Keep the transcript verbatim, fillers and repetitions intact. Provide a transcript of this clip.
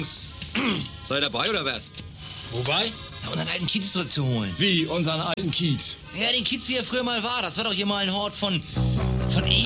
Jungs. Seid ihr dabei oder was? Wobei? Ja, unseren alten Kiez zurückzuholen. Wie, unseren alten Kiez? Ja, den Kiez, wie er früher mal war. Das war doch hier mal ein Hort von... von